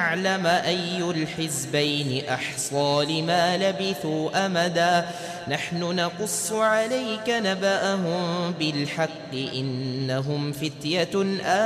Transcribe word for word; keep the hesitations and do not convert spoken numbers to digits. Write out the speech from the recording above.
لنعلم أي الحزبين أحصى لما لبثوا أمدا نحن نقص عليك نبأهم بالحق إنهم فتية